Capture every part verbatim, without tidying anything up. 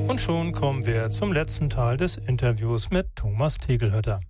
Und schon kommen wir zum letzten Teil des Interviews mit Thomas Tegelhütter.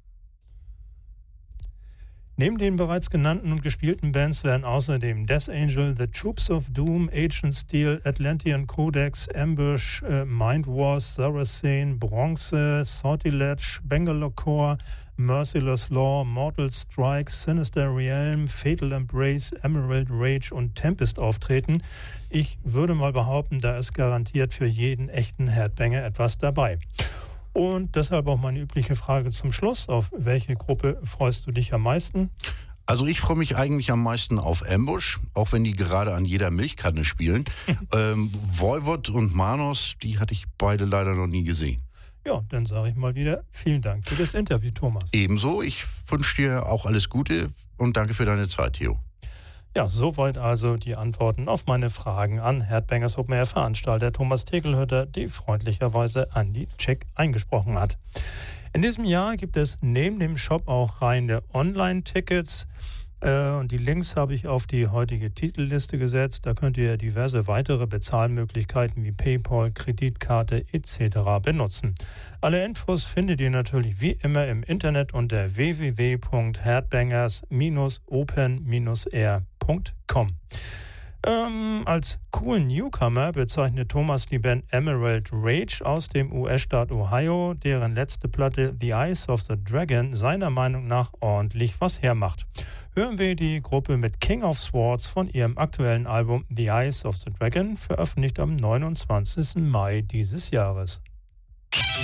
Neben den bereits genannten und gespielten Bands werden außerdem Death Angel, The Troops of Doom, Agent Steel, Atlantean Codex, Ambush, äh, Mind Wars, Saracen, Bronze, Sortilege, Bangalore Core, Merciless Law, Mortal Strike, Sinister Realm, Fatal Embrace, Emerald Rage und Tempest auftreten. Ich würde mal behaupten, da ist garantiert für jeden echten Headbanger etwas dabei. Und deshalb auch meine übliche Frage zum Schluss. Auf welche Gruppe freust du dich am meisten? Also ich freue mich eigentlich am meisten auf Ambush, auch wenn die gerade an jeder Milchkanne spielen. ähm, Voivod und Manos, die hatte ich beide leider noch nie gesehen. Ja, dann sage ich mal wieder vielen Dank für das Interview, Thomas. Ebenso, ich wünsche dir auch alles Gute und danke für deine Zeit, Theo. Ja, soweit also die Antworten auf meine Fragen an Headbangers Open Air Veranstalter Thomas Tegelhütter, die freundlicherweise an die Check eingesprochen hat. In diesem Jahr gibt es neben dem Shop auch reine Online-Tickets. Äh, und die Links habe ich auf die heutige Titelliste gesetzt. Da könnt ihr diverse weitere Bezahlmöglichkeiten wie PayPal, Kreditkarte et cetera benutzen. Alle Infos findet ihr natürlich wie immer im Internet unter w w w punkt headbangers Bindestrich open Bindestrich air punkt com. Ähm, als coolen Newcomer bezeichnet Thomas die Band Emerald Rage aus dem U S-Staat Ohio, deren letzte Platte The Eyes of the Dragon seiner Meinung nach ordentlich was hermacht. Hören wir die Gruppe mit King of Swords von ihrem aktuellen Album The Eyes of the Dragon, veröffentlicht am neunundzwanzigsten Mai dieses Jahres.